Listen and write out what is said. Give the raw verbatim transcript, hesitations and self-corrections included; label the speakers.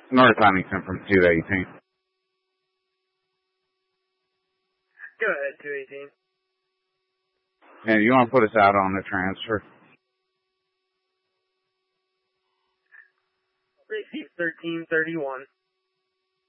Speaker 1: North Huntington from two eighteen.
Speaker 2: Go ahead, two eighteen.
Speaker 1: And you want to put us out on the transfer?
Speaker 2: Receipt thirteen thirty-one.